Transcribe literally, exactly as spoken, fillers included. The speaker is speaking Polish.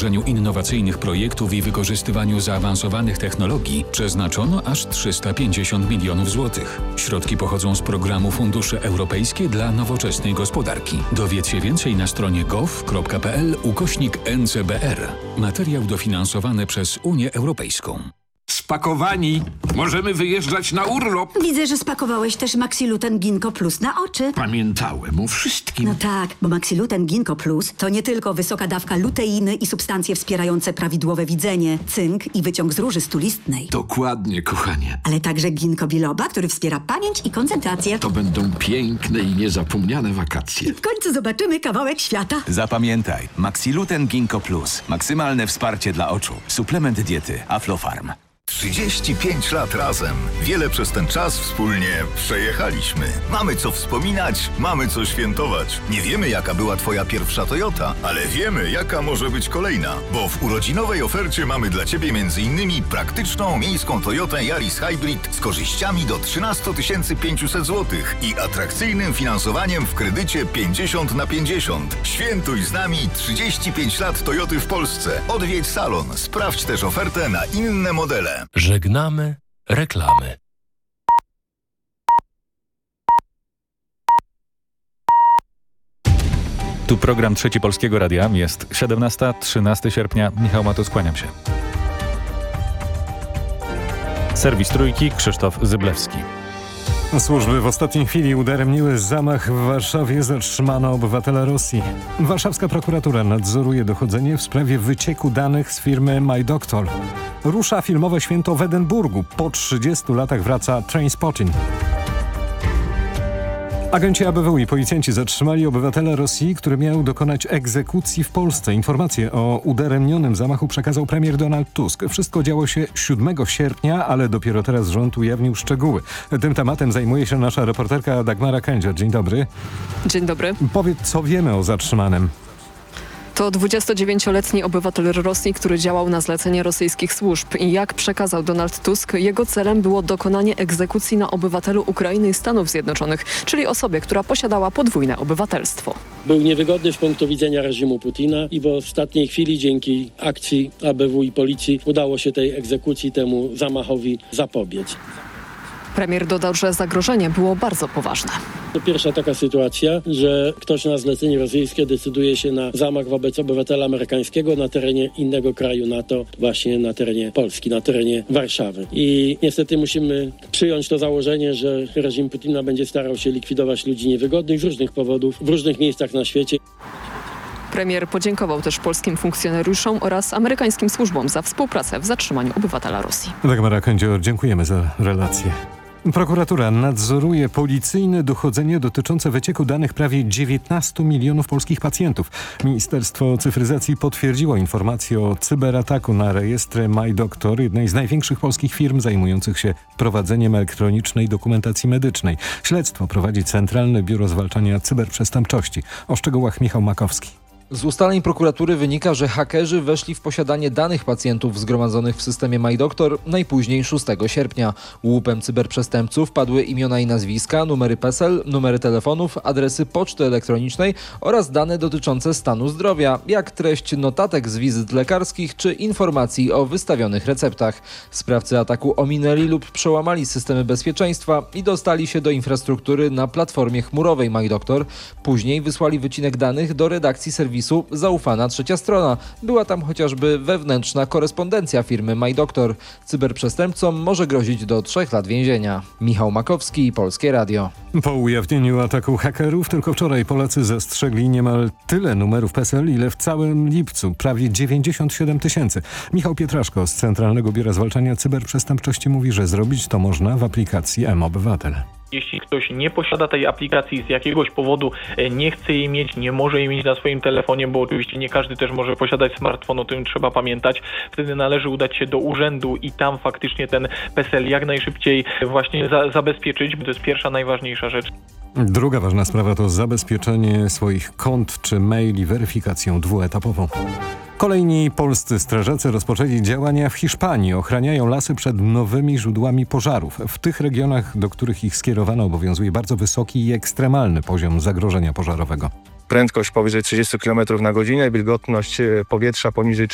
wdrożeniu innowacyjnych projektów i wykorzystywaniu zaawansowanych technologii przeznaczono aż trzysta pięćdziesiąt milionów złotych. Środki pochodzą z programu Fundusze Europejskie dla Nowoczesnej Gospodarki. Dowiedz się więcej na stronie gov.pl ukośnik N C B R. Materiał dofinansowany przez Unię Europejską. Spakowani. Możemy wyjeżdżać na urlop. Widzę, że spakowałeś też Maxiluten Ginkgo Plus na oczy. Pamiętałem o wszystkim. No tak, bo Maxiluten Ginkgo Plus to nie tylko wysoka dawka luteiny i substancje wspierające prawidłowe widzenie, cynk i wyciąg z róży stulistnej. Dokładnie, kochanie. Ale także ginkgo biloba, który wspiera pamięć i koncentrację. To będą piękne i niezapomniane wakacje. W końcu zobaczymy kawałek świata. Zapamiętaj, Maxiluten Ginkgo Plus. Maksymalne wsparcie dla oczu. Suplement diety Aflofarm. trzydzieści pięć lat razem. Wiele przez ten czas wspólnie przejechaliśmy. Mamy co wspominać, mamy co świętować. Nie wiemy, jaka była twoja pierwsza Toyota, ale wiemy, jaka może być kolejna. Bo w urodzinowej ofercie mamy dla ciebie między innymi praktyczną miejską Toyotę Yaris Hybrid z korzyściami do trzynaście tysięcy pięćset złotych i atrakcyjnym finansowaniem w kredycie pięćdziesiąt na pięćdziesiąt. Świętuj z nami trzydzieści pięć lat Toyoty w Polsce. Odwiedź salon. Sprawdź też ofertę na inne modele. Żegnamy reklamy. Tu program Trzeci Polskiego Radia. Jest siedemnasta, trzynastego sierpnia. Michał Matus, kłaniam się. Serwis Trójki, Krzysztof Zyblewski. Służby w ostatniej chwili udaremniły zamach w Warszawie. Zatrzymano obywatela Rosji. Warszawska prokuratura nadzoruje dochodzenie w sprawie wycieku danych z firmy MyDoctor. Rusza filmowe święto w Edynburgu. Po trzydziestu latach wraca Trainspotting. Agenci A B W i policjanci zatrzymali obywatela Rosji, który miał dokonać egzekucji w Polsce. Informację o udaremnionym zamachu przekazał premier Donald Tusk. Wszystko działo się siódmego sierpnia, ale dopiero teraz rząd ujawnił szczegóły. Tym tematem zajmuje się nasza reporterka Dagmara Kędzior. Dzień dobry. Dzień dobry. Powiedz, co wiemy o zatrzymanym. To dwudziestodziewięcioletni obywatel Rosji, który działał na zlecenie rosyjskich służb i jak przekazał Donald Tusk, jego celem było dokonanie egzekucji na obywatelu Ukrainy i Stanów Zjednoczonych, czyli osobie, która posiadała podwójne obywatelstwo. Był niewygodny z punktu widzenia reżimu Putina i w ostatniej chwili dzięki akcji A B W i policji udało się tej egzekucji, temu zamachowi zapobiec. Premier dodał, że zagrożenie było bardzo poważne. To pierwsza taka sytuacja, że ktoś na zlecenie rosyjskie decyduje się na zamach wobec obywatela amerykańskiego na terenie innego kraju NATO, właśnie na terenie Polski, na terenie Warszawy. I niestety musimy przyjąć to założenie, że reżim Putina będzie starał się likwidować ludzi niewygodnych z różnych powodów w różnych miejscach na świecie. Premier podziękował też polskim funkcjonariuszom oraz amerykańskim służbom za współpracę w zatrzymaniu obywatela Rosji. Dagmara Kędzior, dziękujemy za relację. Prokuratura nadzoruje policyjne dochodzenie dotyczące wycieku danych prawie dziewiętnastu milionów polskich pacjentów. Ministerstwo Cyfryzacji potwierdziło informację o cyberataku na rejestry MyDoctor, jednej z największych polskich firm zajmujących się prowadzeniem elektronicznej dokumentacji medycznej. Śledztwo prowadzi Centralne Biuro Zwalczania Cyberprzestępczości. O szczegółach Michał Makowski. Z ustaleń prokuratury wynika, że hakerzy weszli w posiadanie danych pacjentów zgromadzonych w systemie MyDoctor najpóźniej szóstego sierpnia. Łupem cyberprzestępców padły imiona i nazwiska, numery PESEL, numery telefonów, adresy poczty elektronicznej oraz dane dotyczące stanu zdrowia, jak treść notatek z wizyt lekarskich czy informacji o wystawionych receptach. Sprawcy ataku ominęli lub przełamali systemy bezpieczeństwa i dostali się do infrastruktury na platformie chmurowej MyDoctor. Później wysłali wycinek danych do redakcji serwisu Zaufana Trzecia Strona. Była tam chociażby wewnętrzna korespondencja firmy MyDoctor. Cyberprzestępcom może grozić do trzech lat więzienia. Michał Makowski, Polskie Radio. Po ujawnieniu ataku hakerów tylko wczoraj Polacy zastrzegli niemal tyle numerów PESEL, ile w całym lipcu. Prawie dziewięćdziesiąt siedem tysięcy. Michał Pietraszko z Centralnego Biura Zwalczania Cyberprzestępczości mówi, że zrobić to można w aplikacji mObywatel. Jeśli ktoś nie posiada tej aplikacji, z jakiegoś powodu nie chce jej mieć, nie może jej mieć na swoim telefonie, bo oczywiście nie każdy też może posiadać smartfon, o tym trzeba pamiętać, wtedy należy udać się do urzędu i tam faktycznie ten PESEL jak najszybciej właśnie za, zabezpieczyć, bo to jest pierwsza, najważniejsza rzecz. Druga ważna sprawa to zabezpieczenie swoich kont czy maili weryfikacją dwuetapową. Kolejni polscy strażacy rozpoczęli działania w Hiszpanii. Ochraniają lasy przed nowymi źródłami pożarów. W tych regionach, do których ich skierowano, obowiązuje bardzo wysoki i ekstremalny poziom zagrożenia pożarowego. Prędkość powyżej trzydzieści kilometrów na godzinę, wilgotność powietrza poniżej